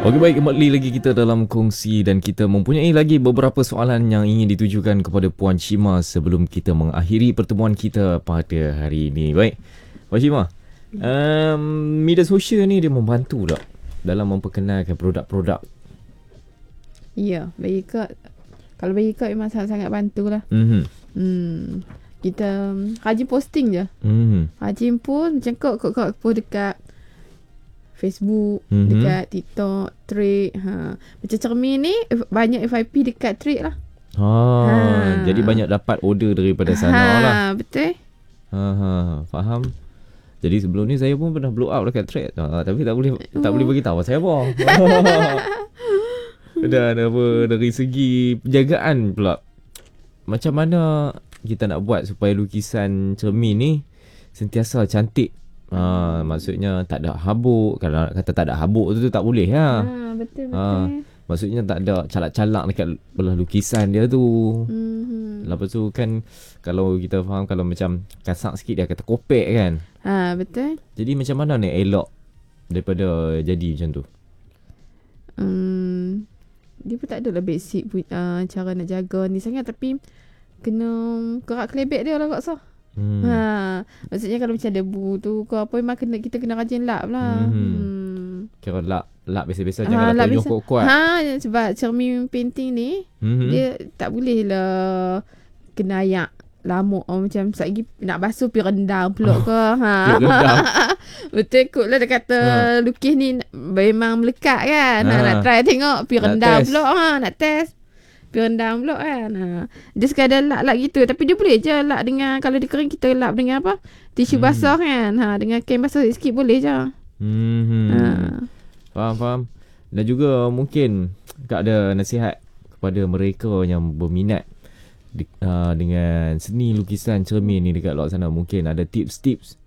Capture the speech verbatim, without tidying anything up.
Okey, baik, kembali lagi kita dalam kongsi dan kita mempunyai lagi beberapa soalan yang ingin ditujukan kepada Puan Shima sebelum kita mengakhiri pertemuan kita pada hari ini. Baik, Puan Shima, um, media sosial ni dia membantu tak dalam memperkenalkan produk-produk? Ya, bagi kak, kalau bagi kak memang sangat-sangat bantulah. Mhm. Hmm, kita rajin posting je. Mhm. Rajin pun macam kau kau kau post dekat Facebook, Mhm. dekat TikTok, Thread. Ha. Macam cermin ni banyak F I P dekat Thread lah. Ha, Ha. jadi banyak dapat order daripada sana ha, lah. Betul. Ha, ha, faham. Jadi sebelum ni saya pun pernah blow up dekat Thread. Ha, tapi tak boleh tak Oh. boleh bagi tahu saya apa. Dan apa dari segi penjagaan pula, macam mana kita nak buat supaya lukisan cermin ni sentiasa cantik? Ha, maksudnya tak ada habuk. Kalau nak kata tak ada habuk tu, tu tak boleh ha. Ha, betul betul. Ha, maksudnya tak ada calak-calak dekat belah lukisan dia tu. Mhm. Lepas tu kan, kalau kita faham, kalau macam kasar sikit dia kata kopek kan. Ha, betul. Jadi macam mana ni elok daripada jadi macam tu? Hmm, dia pun tak adalah basic uh, cara nak jaga ni sangat, tapi kena kerak kelebek dia lah kak sah. Hmm. Ha, maksudnya kalau macam debu tu ke apa, memang kena, kita kena rajin lap lah. Mhm. Hmm. Kira lap lap biasa-biasa, Ha, jangan lap tunjuk biasa. kuat-kuat. Ha, sebab cermin painting ni Mhm. dia tak boleh lah kena ayak lamuk oh, macam lagi nak basuh pergi rendam pula ke. Ha. Pergi rendam. Betul kot lah dia kata Ha. lukis ni memang melekat kan. Ha. Ha. Nak try tengok pergi Nak rendam test. pula. Ha, nak test. Pergi rendam pula kan. Ha. Dia sekadar lap-lap gitu. Tapi dia boleh je lap dengan, kalau dia kering kita lap dengan apa, tisu Hmm. basah kan. Ha. Dengan kain basah sikit boleh je. Mhm. Ha. Faham, faham. Dan juga mungkin Kak ada nasihat kepada mereka yang berminat di, uh, dengan seni lukisan cermin ni dekat luar sana. Mungkin ada tips-tips